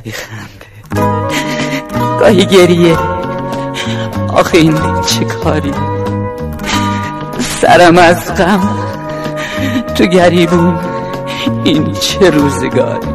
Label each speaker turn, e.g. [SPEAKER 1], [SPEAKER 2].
[SPEAKER 1] گاهی خنده، گاهی گریه. آخه این چه کاری؟ سرم از غم تو گریبون، این چه روزگاری؟